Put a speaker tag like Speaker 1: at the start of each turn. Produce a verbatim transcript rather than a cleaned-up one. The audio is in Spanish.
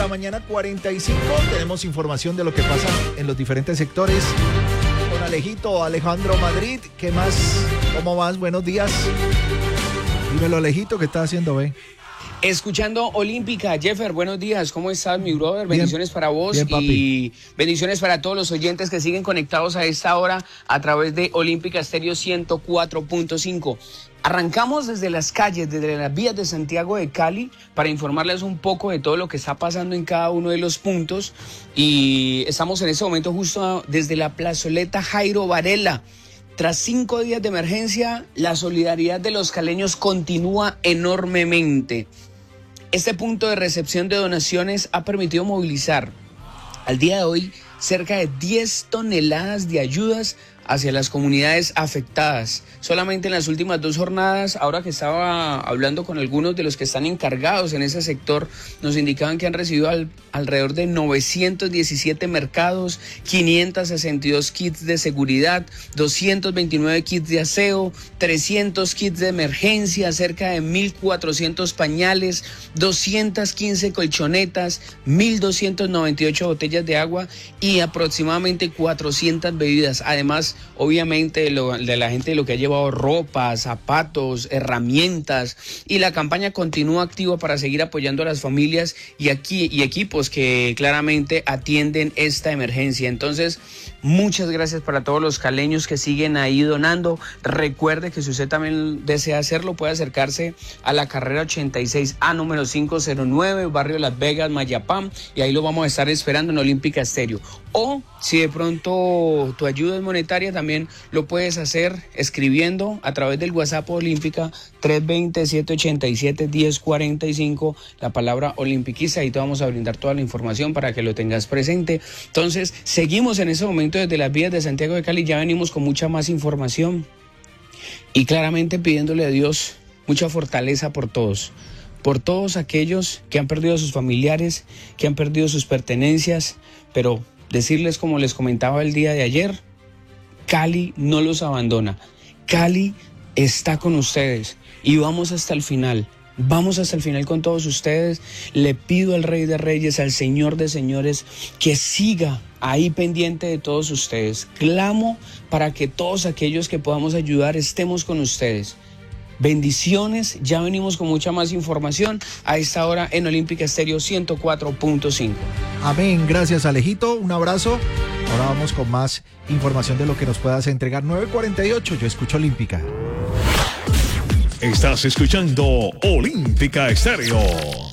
Speaker 1: la mañana, cuarenta y cinco. Tenemos información de lo que pasa en los diferentes sectores. Con Alejito, Alejandro Madrid. ¿Qué más? ¿Cómo vas? Buenos días. Dímelo, Alejito, ¿qué estás haciendo, ve?
Speaker 2: Escuchando Olímpica. Jeffer, buenos días, ¿cómo estás, mi brother? Bendiciones
Speaker 1: bien,
Speaker 2: para vos
Speaker 1: bien,
Speaker 2: y bendiciones para todos los oyentes que siguen conectados a esta hora a través de Olímpica Estéreo ciento cuatro punto cinco. Arrancamos desde las calles, desde las vías de Santiago de Cali, para informarles un poco de todo lo que está pasando en cada uno de los puntos. Y estamos en este momento justo desde la plazoleta Jairo Varela. Tras cinco días de emergencia, la solidaridad de los caleños continúa enormemente. Este punto de recepción de donaciones ha permitido movilizar al día de hoy cerca de diez toneladas de ayudas hacia las comunidades afectadas. Solamente en las últimas dos jornadas, ahora que estaba hablando con algunos de los que están encargados en ese sector, nos indicaban que han recibido al, alrededor de novecientos diecisiete mercados, quinientos sesenta y dos kits de seguridad, doscientos veintinueve kits de aseo, trescientos kits de emergencia, cerca de mil cuatrocientos pañales, doscientas quince colchonetas, mil doscientas noventa y ocho botellas de agua y aproximadamente cuatrocientas bebidas. Además, obviamente, de, lo, de la gente lo que ha llevado ropa, zapatos, herramientas, y la campaña continúa activa para seguir apoyando a las familias y aquí y equipos que claramente atienden esta emergencia. Entonces, muchas gracias para todos los caleños que siguen ahí donando. Recuerde que si usted también desea hacerlo, puede acercarse a la carrera ochenta y seis A número quinientos nueve, barrio Las Vegas, Mayapán, y ahí lo vamos a estar esperando en Olímpica Estéreo. O si de pronto tu ayuda es monetaria, también lo puedes hacer escribiendo a través del WhatsApp Olímpica tres dos cero, siete ocho siete, uno cero cuatro cinco, la palabra Olimpiquista. Ahí te vamos a brindar toda la información para que lo tengas presente. Entonces, seguimos en ese momento desde las vías de Santiago de Cali. Ya venimos con mucha más información y claramente pidiéndole a Dios mucha fortaleza por todos. Por todos aquellos que han perdido a sus familiares, que han perdido sus pertenencias, pero decirles, como les comentaba el día de ayer, Cali no los abandona. Cali está con ustedes y vamos hasta el final. Vamos hasta el final con todos ustedes. Le pido al Rey de Reyes, al Señor de Señores, que siga ahí pendiente de todos ustedes. Clamo para que todos aquellos que podamos ayudar estemos con ustedes. Bendiciones, ya venimos con mucha más información a esta hora en Olímpica Estéreo ciento cuatro punto cinco.
Speaker 1: Amén, gracias, Alejito, un abrazo. Ahora vamos con más información de lo que nos puedas entregar. nueve cuarenta y ocho, yo escucho Olímpica.
Speaker 3: Estás escuchando Olímpica Estéreo.